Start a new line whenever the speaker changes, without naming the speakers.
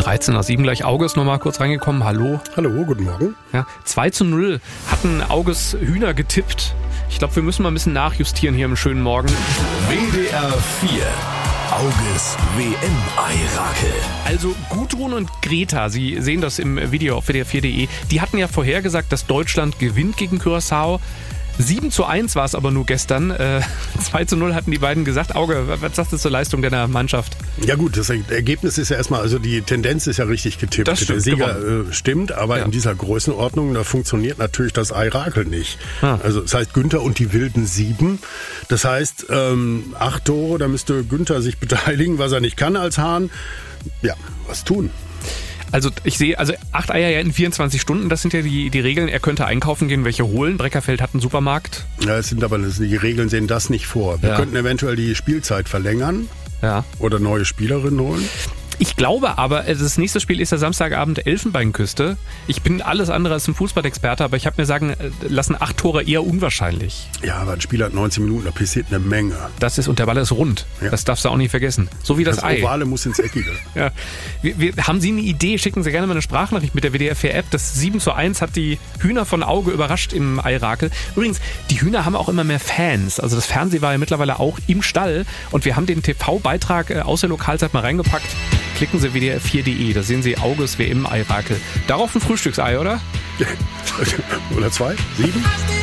13:07 gleich. Auge ist nochmal kurz reingekommen. Hallo.
Hallo, guten Morgen.
Ja, 2:0 hatten Auges Hühner getippt. Ich glaube, wir müssen mal ein bisschen nachjustieren hier im schönen Morgen.
WDR 4. Auges WM-Eirakel.
Also Gudrun und Greta, Sie sehen das im Video auf WDR4.de, die hatten ja vorhergesagt, dass Deutschland gewinnt gegen Curaçao. 7:1 war es aber nur gestern. 2:0 hatten die beiden gesagt. Auge, was sagst du zur Leistung deiner Mannschaft?
Ja gut, das Ergebnis ist ja erstmal, also die Tendenz ist ja richtig getippt.
Das stimmt,
der Sieger stimmt, aber in dieser Größenordnung, da funktioniert natürlich das Eirakel nicht. Also das heißt Günther und die wilden 7. Das heißt 8 Tore, da müsste Günther sich beteiligen, was er nicht kann als Hahn. Ja, was tun?
Also ich sehe, 8 Eier ja in 24 Stunden, das sind ja die Regeln. Er könnte einkaufen gehen, welche holen. Breckerfeld hat einen Supermarkt.
Ja, die Regeln sehen das nicht vor. Wir könnten eventuell die Spielzeit verlängern oder neue Spielerinnen holen. Ich
glaube aber, das nächste Spiel ist ja Samstagabend Elfenbeinküste. Ich bin alles andere als ein Fußballexperte, aber ich habe mir sagen lassen, 8 Tore eher unwahrscheinlich.
Ja, aber ein Spiel hat 90 Minuten, da passiert eine Menge.
Und der Ball ist rund. Ja. Das darfst du auch nicht vergessen. So wie das Ei.
Das Ovale muss ins Eckige.
Ja. Haben Sie eine Idee? Schicken Sie gerne mal eine Sprachnachricht mit der WDR 4 App. Das 7:1 hat die Hühner von Auge überrascht im Eirakel. Übrigens, die Hühner haben auch immer mehr Fans. Also das Fernsehen war ja mittlerweile auch im Stall. Und wir haben den TV-Beitrag aus der Lokalzeit mal reingepackt. Klicken Sie WDR4.de, da sehen Sie Auges WM-Eirakel. Darauf ein Frühstücksei, oder?
Oder 2? 7?